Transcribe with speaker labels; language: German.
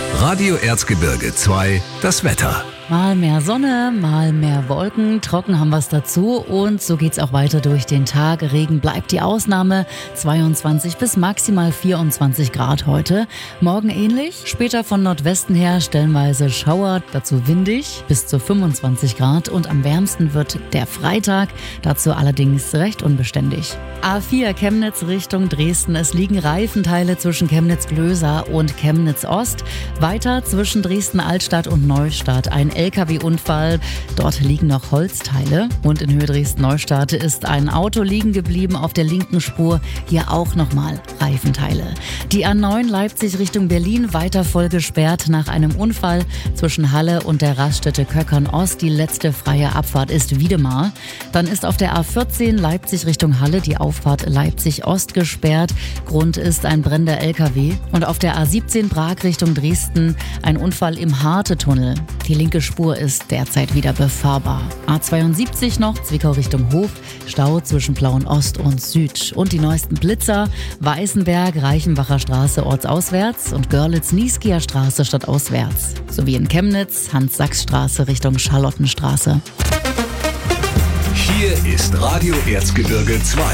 Speaker 1: Radio Erzgebirge 2, das Wetter.
Speaker 2: Mal mehr Sonne, mal mehr Wolken, trocken haben wir es dazu und so geht's auch weiter durch den Tag. Regen bleibt die Ausnahme, 22 bis maximal 24 Grad heute. Morgen ähnlich, später von Nordwesten her stellenweise Schauer, dazu windig, bis zu 25 Grad und am wärmsten wird der Freitag, dazu allerdings recht unbeständig. A4 Chemnitz Richtung Dresden, es liegen Reifenteile zwischen Chemnitz-Glösa und Chemnitz-Ost. Weiter zwischen Dresden-Altstadt und Neustadt ein LKW-Unfall. Dort liegen noch Holzteile. Und in Höhe Dresden-Neustadt ist ein Auto liegen geblieben auf der linken Spur. Hier auch nochmal Reifenteile. Die A9 Leipzig Richtung Berlin weiter voll gesperrt nach einem Unfall zwischen Halle und der Raststätte Köckern-Ost. Die letzte freie Abfahrt ist Wiedemar. Dann ist auf der A14 Leipzig Richtung Halle die Auffahrt Leipzig-Ost gesperrt. Grund ist ein brennender LKW. Und auf der A17 Prag Richtung Dresden ein Unfall im Harte-Tunnel. Die linke Spur ist derzeit wieder befahrbar. A72 noch, Zwickau Richtung Hof, Stau zwischen Plauen Ost und Süd. Und die neuesten Blitzer, Weißenberg, Reichenbacher Straße ortsauswärts und Görlitz-Nieskieer Straße stadtauswärts. Sowie in Chemnitz, Hans-Sachs-Straße Richtung Charlottenstraße.
Speaker 1: Hier ist Radio Erzgebirge 2.